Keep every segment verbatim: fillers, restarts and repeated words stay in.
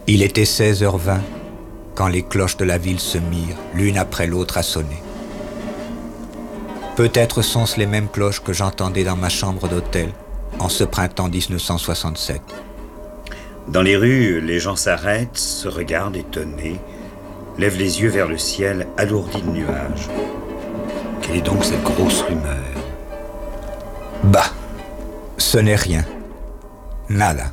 Il était seize heures vingt quand les cloches de la ville se mirent, l'une après l'autre, à sonner. Peut-être sont-ce les mêmes cloches que j'entendais dans ma chambre d'hôtel en ce printemps dix-neuf cent soixante-sept. Dans les rues, les gens s'arrêtent, se regardent étonnés, lèvent les yeux vers le ciel alourdi de nuages. Quelle est donc cette grosse rumeur? Bah, ce n'est rien. Nada.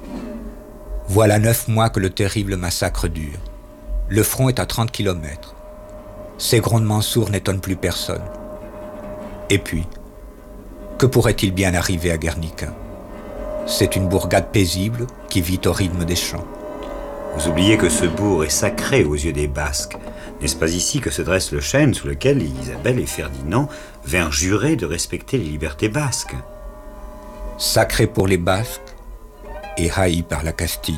Voilà neuf mois que le terrible massacre dure. Le front est à trente kilomètres. Ces grondements sourds n'étonnent plus personne. Et puis, que pourrait-il bien arriver à Guernica? C'est une bourgade paisible qui vit au rythme des champs. Vous oubliez que ce bourg est sacré aux yeux des Basques. N'est-ce pas ici que se dresse le chêne sous lequel Isabelle et Ferdinand vinrent jurer de respecter les libertés basques? Sacré pour les Basques et haï par la Castille.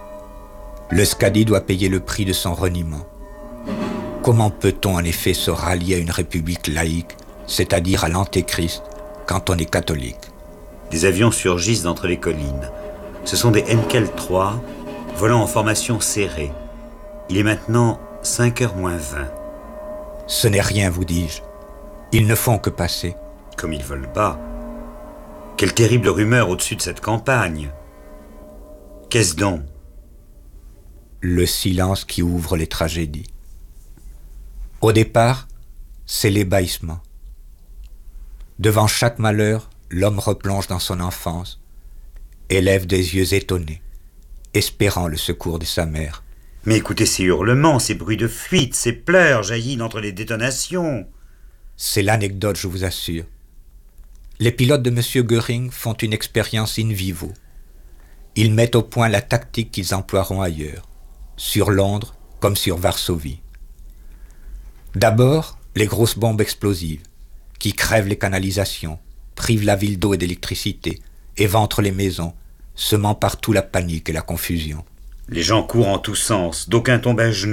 Le Scadi doit payer le prix de son reniement. Comment peut-on en effet se rallier à une république laïque, c'est-à-dire à l'antéchrist, quand on est catholique? Des avions surgissent d'entre les collines. Ce sont des Henkel trois, volant en formation serrée. Il est maintenant cinq heures moins vingt. Ce n'est rien, vous dis-je. Ils ne font que passer. Comme ils volent bas. Quelle terrible rumeur au-dessus de cette campagne. Qu'est-ce donc? Le silence qui ouvre les tragédies. Au départ, c'est l'ébahissement. Devant chaque malheur, l'homme replonge dans son enfance, élève des yeux étonnés, espérant le secours de sa mère. Mais écoutez ces hurlements, ces bruits de fuite, ces pleurs jaillis d'entre les détonations. C'est l'anecdote, je vous assure. Les pilotes de M. Göring font une expérience in vivo. Ils mettent au point la tactique qu'ils emploieront ailleurs, sur Londres comme sur Varsovie. D'abord, les grosses bombes explosives, qui crèvent les canalisations, privent la ville d'eau et d'électricité, éventrent les maisons, semant partout la panique et la confusion. Les gens courent en tous sens, d'aucuns tombent à genoux.